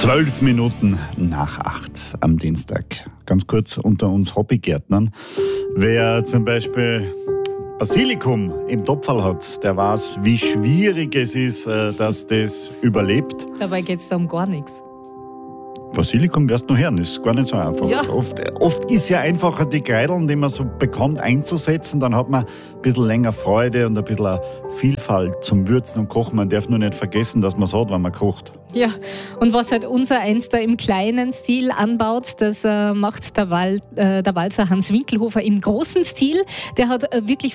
12 Minuten nach 8 am Dienstag. Ganz kurz unter uns Hobbygärtnern. Wer zum Beispiel Basilikum im Topferl hat, der weiß, wie schwierig es ist, dass das überlebt. Dabei geht es da um gar nichts. Basilikum wirst du noch hören, ist gar nicht so einfach. Ja. Oft ist ja einfacher, die Kreideln, die man so bekommt, einzusetzen. Dann hat man ein bisschen länger Freude und ein bisschen Vielfalt zum Würzen und Kochen. Man darf nur nicht vergessen, dass man es hat, wenn man kocht. Ja, und was halt unser Eins da im kleinen Stil anbaut, das macht der Walzer Hans Winkelhofer im großen Stil. Der hat wirklich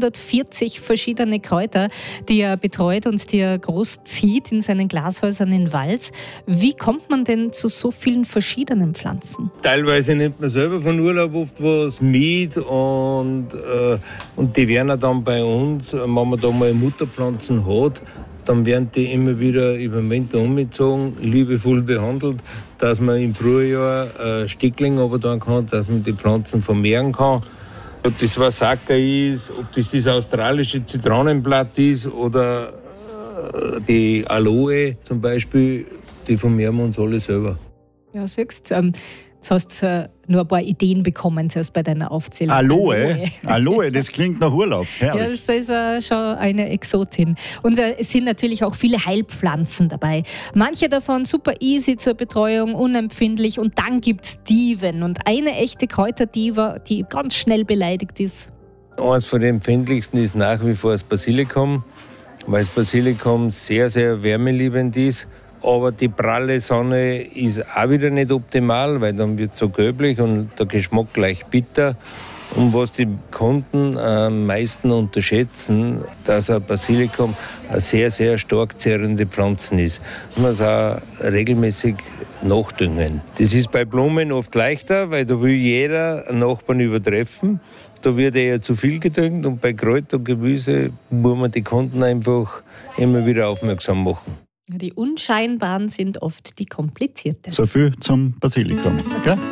540 verschiedene Kräuter, die er betreut und die er groß zieht in seinen Glashäusern in Wals. Wie kommt man denn zu so vielen verschiedenen Pflanzen? Teilweise nimmt man selber von Urlaub oft was mit und die werden dann bei uns, wenn man da mal Mutterpflanzen hat, dann werden die immer wieder über den Winter umgezogen, liebevoll behandelt, dass man im Frühjahr Stickling runtertun kann, dass man die Pflanzen vermehren kann. Ob das Wasaka ist, ob das australische Zitronenblatt ist oder die Aloe zum Beispiel, die vermehren wir uns alle selber. Ja, siehst du, jetzt hast du nur ein paar Ideen bekommen zuerst bei deiner Aufzählung. Aloe, das klingt nach Urlaub. Herrlich. Ja, das ist schon eine Exotin. Und es sind natürlich auch viele Heilpflanzen dabei. Manche davon super easy zur Betreuung, unempfindlich. Und dann gibt es Diven und eine echte Kräuterdiva, die ganz schnell beleidigt ist. Eines von den empfindlichsten ist nach wie vor das Basilikum, weil das Basilikum sehr, sehr wärmeliebend ist. Aber die pralle Sonne ist auch wieder nicht optimal, weil dann wird es so gelblich und der Geschmack gleich bitter. Und was die Kunden am meisten unterschätzen, dass ein Basilikum eine sehr, sehr stark zehrende Pflanze ist. Man muss auch regelmäßig nachdüngen. Das ist bei Blumen oft leichter, weil da will jeder einen Nachbarn übertreffen. Da wird eher zu viel gedüngt und bei Kräuter und Gemüse muss man die Kunden einfach immer wieder aufmerksam machen. Die Unscheinbaren sind oft die komplizierten. So viel zum Basilikum. Gell?